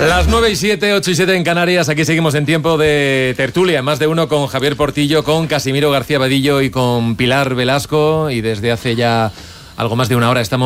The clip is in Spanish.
Las 9:07, 8:07 en Canarias. Aquí seguimos en tiempo de tertulia, más de uno, con Javier Portillo, con Casimiro García Vadillo y con Pilar Velasco. Y desde hace ya algo más de una hora estamos